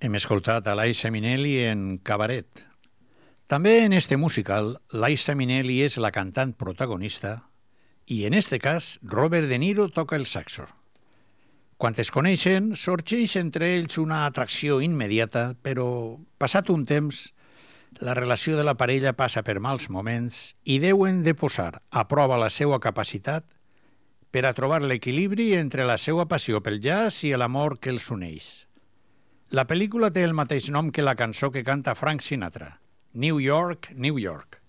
Hem escoltat a Liza Minnelli en Cabaret. També en este musical, Liza Minnelli és la cantant protagonista i, en este cas, Robert De Niro toca el saxo. Quan es coneixen, sorgeix entre ells una atracció immediata, però, passat un temps, la relació de la parella passa per mals moments i deuen de posar a prova la seva capacitat per a trobar l'equilibri entre la seva passió pel jazz i l'amor que els uneix. La pel·lícula té el mateix nom que la cançó que canta Frank Sinatra, New York, New York.